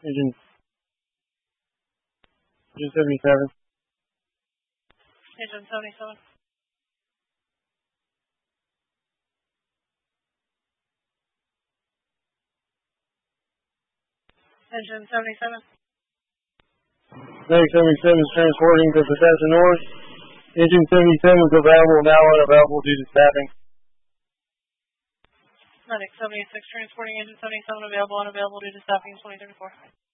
Engine 77. Engine 77. Engine 77. 77 is transporting to Bethesda North. Engine 77 is available, now unavailable due to staffing. Medic 76 transporting engine 77 available, unavailable due to staffing 2034.